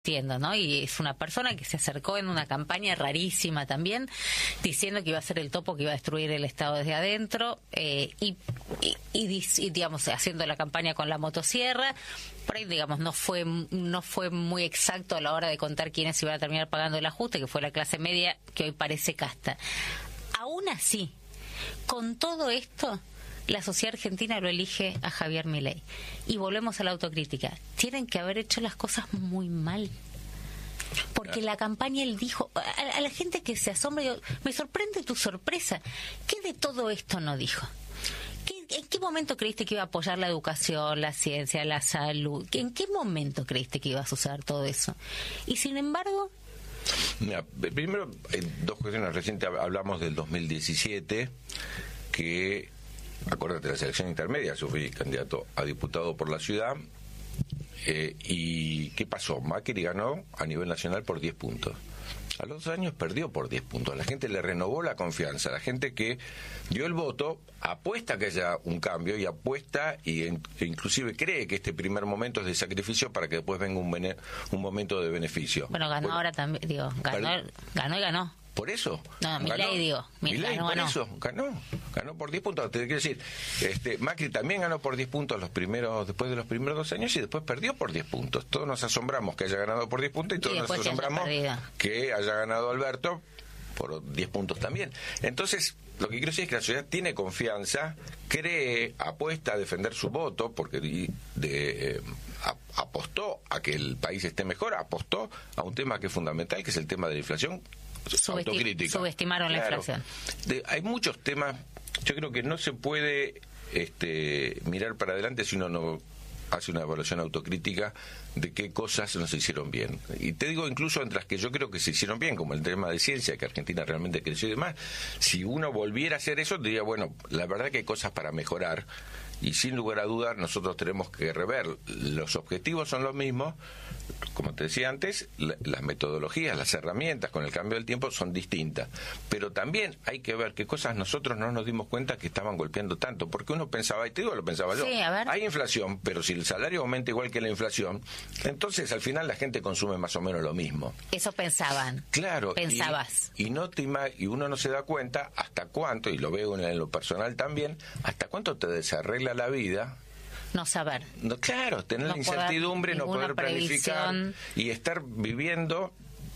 entiendo, ¿no? Y es una persona que se acercó en una campaña rarísima también, diciendo que iba a ser el topo que iba a destruir el Estado desde adentro, y digamos, haciendo la campaña con la motosierra. Por ahí, digamos, no fue muy exacto a la hora de contar quiénes iban a terminar pagando el ajuste, que fue la clase media, que hoy parece casta. Aún así, con todo esto, la sociedad argentina lo elige a Javier Milei. Y volvemos a la autocrítica. Tienen que haber hecho las cosas muy mal. Porque la campaña, él dijo, a la gente que se asombra, me sorprende tu sorpresa. ¿Qué de todo esto no dijo? ¿En qué momento creíste que iba a apoyar la educación, la ciencia, la salud? ¿En qué momento creíste que iba a suceder todo eso? Y sin embargo... Mira, primero, dos cuestiones. Reciente hablamos del 2017, que... Acuérdate de la selección intermedia, yo fui candidato a diputado por la ciudad, y ¿qué pasó? Macri ganó a nivel nacional por 10 puntos. A los 2 años perdió por 10 puntos. La gente le renovó la confianza. La gente que dio el voto apuesta que haya un cambio y apuesta e inclusive cree que este primer momento es de sacrificio para que después venga un momento de beneficio. Bueno, ganó ahora también, digo, ganó y ganó. ¿Por eso? No, Milei, digo. Milei, por eso, ganó por 10 puntos. Te quiero decir, Macri también ganó por 10 puntos después de los primeros 2 años, y después perdió por 10 puntos. Todos nos asombramos que haya ganado por 10 puntos y todos nos asombramos que haya ganado Alberto por 10 puntos también. Entonces, lo que quiero decir es que la sociedad tiene confianza, cree, apuesta a defender su voto, porque apostó a que el país esté mejor, apostó a un tema que es fundamental, que es el tema de la inflación. Autocrítica. Subestimaron la inflación. Hay muchos temas. Yo creo que no se puede mirar para adelante si uno no hace una evaluación autocrítica de qué cosas no se hicieron bien. Y te digo, incluso entre las que yo creo que se hicieron bien, como el tema de ciencia, que Argentina realmente creció y demás, si uno volviera a hacer eso, diría, bueno, la verdad que hay cosas para mejorar, y sin lugar a dudar nosotros tenemos que rever. Los objetivos son los mismos, como te decía antes, las metodologías, las herramientas con el cambio del tiempo son distintas, pero también hay que ver qué cosas nosotros no nos dimos cuenta que estaban golpeando tanto, porque uno pensaba, y te digo, lo pensaba yo, hay inflación, pero si el salario aumenta igual que la inflación, entonces al final la gente consume más o menos lo mismo. Eso pensaban. Claro. Pensabas. Y uno no se da cuenta hasta cuánto, y lo veo en lo personal también, hasta cuánto te desarregla la vida. No saber. No, claro, tener la incertidumbre, no poder planificar y estar viviendo.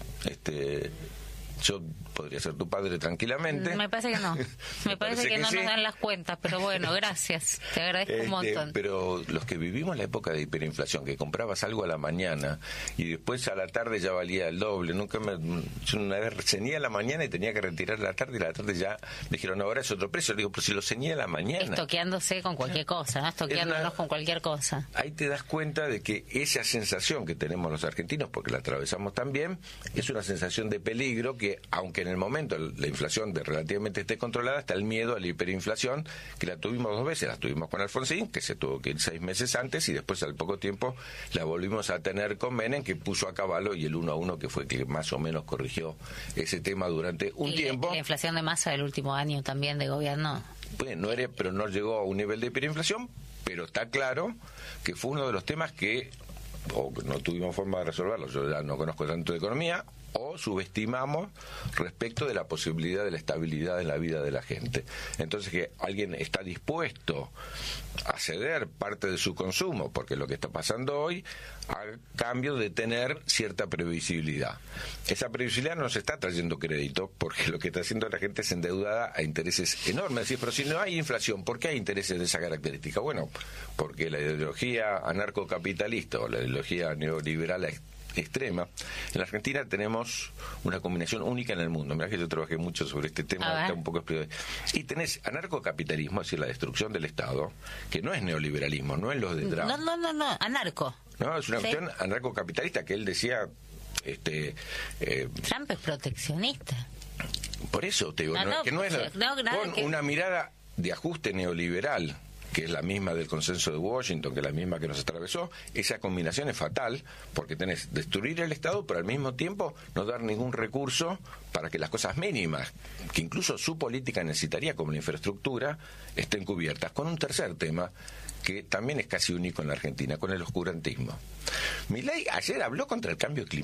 Yo podría ser tu padre tranquilamente. Me parece que no. Me parece que no nos dan las cuentas, pero bueno, gracias. Te agradezco un montón. Pero los que vivimos la época de hiperinflación, que comprabas algo a la mañana y después a la tarde ya valía el doble. Yo una vez ceñía a la mañana y tenía que retirar a la tarde, y a la tarde ya me dijeron, ahora es otro precio. Le digo, pero si lo ceñía a la mañana. Estoqueándose con cualquier cosa, ¿no? Estoqueándonos con cualquier cosa. Ahí te das cuenta de que esa sensación que tenemos los argentinos, porque la atravesamos también, es una sensación de peligro que, aunque en el momento la inflación relativamente esté controlada, está el miedo a la hiperinflación, que la tuvimos 2 veces. La tuvimos con Alfonsín, que se tuvo que ir 6 meses antes, y después al poco tiempo la volvimos a tener con Menem, que puso a caballo, y el 1-1 que fue que más o menos corrigió ese tema durante un tiempo. La inflación de masa del último año también de gobierno. Bueno, pero no llegó a un nivel de hiperinflación, pero está claro que fue uno de los temas que o no tuvimos forma de resolverlo. Yo ya no conozco tanto de economía, o subestimamos respecto de la posibilidad de la estabilidad en la vida de la gente. Entonces, que alguien está dispuesto a ceder parte de su consumo, porque lo que está pasando hoy, a cambio de tener cierta previsibilidad. Esa previsibilidad no nos está trayendo crédito, porque lo que está haciendo la gente es endeudada a intereses enormes. Es decir, pero si no hay inflación, ¿por qué hay intereses de esa característica? Bueno, porque la ideología anarcocapitalista o la ideología neoliberal extrema, en la Argentina tenemos una combinación única en el mundo. Mirá que yo trabajé mucho sobre este tema, está un poco explicado. Y tenés anarcocapitalismo, es decir, la destrucción del Estado, que no es neoliberalismo, no es lo de Trump. No, anarco. No, es una cuestión anarcocapitalista que él decía... Trump es proteccionista. Por eso te digo, con una mirada de ajuste neoliberal, que es la misma del consenso de Washington, que es la misma que nos atravesó, esa combinación es fatal, porque tenés destruir el Estado, pero al mismo tiempo no dar ningún recurso para que las cosas mínimas, que incluso su política necesitaría, como la infraestructura, estén cubiertas. Con un tercer tema, que también es casi único en la Argentina, con el oscurantismo. Milei ayer habló contra el cambio climático.